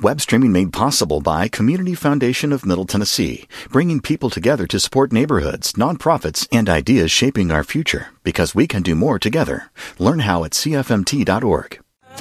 Web streaming made possible by Community Foundation of Middle Tennessee, bringing people together to support neighborhoods, nonprofits, and ideas shaping our future, because we can do more together. Learn how at cfmt.org.